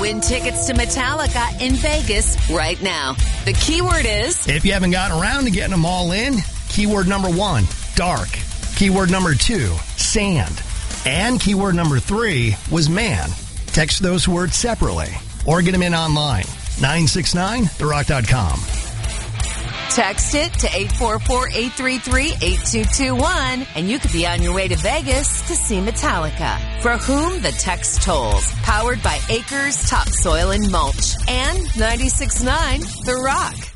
Win tickets to Metallica in Vegas right now. The keyword is... If you haven't gotten around to getting them all in, keyword number 1, dark. Keyword number 2, sand. And keyword number 3 was man. Text those words separately or get them in online. 969therock.com. Text it to 844-833-8221 and you could be on your way to Vegas to see Metallica. For whom the text tolls. Powered by Acres Topsoil and Mulch and 96.9 The Rock.